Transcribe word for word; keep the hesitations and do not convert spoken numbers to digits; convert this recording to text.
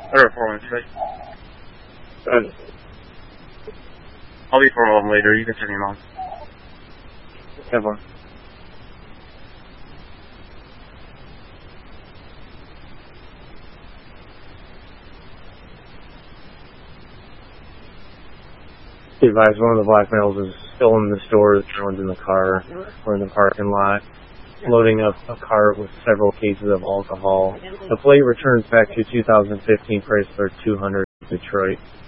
Or four one six. Uh, I'll be four eleven later. You can send me on. have one. Be advised, one of the black males is still in the store. The one's in the car or in the parking lot, loading up a cart with several cases of alcohol. The plate returns back to two thousand fifteen Chrysler two hundred Detroit.